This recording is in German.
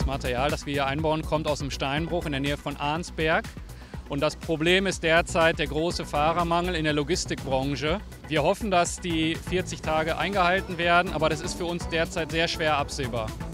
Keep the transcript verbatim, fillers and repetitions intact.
Das Material, das wir hier einbauen, kommt aus dem Steinbruch in der Nähe von Arnsberg. Und das Problem ist derzeit der große Fahrermangel in der Logistikbranche. Wir hoffen, dass die vierzig Tage eingehalten werden, aber das ist für uns derzeit sehr schwer absehbar.